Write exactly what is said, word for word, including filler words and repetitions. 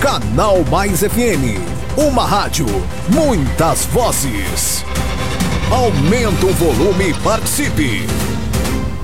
Canal Mais F M. Uma rádio, muitas vozes. Aumenta o volume e participe.